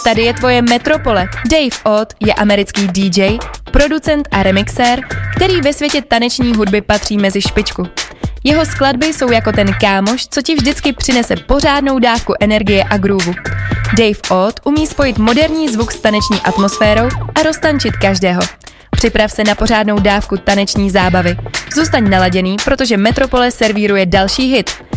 Tady je tvoje metropole. Dave Ott je americký DJ, producent a remixér, který ve světě taneční hudby patří mezi špičku. Jeho skladby jsou jako ten kámoš, co ti vždycky přinese pořádnou dávku energie a groovu. Dave Ott umí spojit moderní zvuk s taneční atmosférou a roztančit každého. Připrav se na pořádnou dávku taneční zábavy. Zůstaň naladěný, protože Metropole servíruje další hit.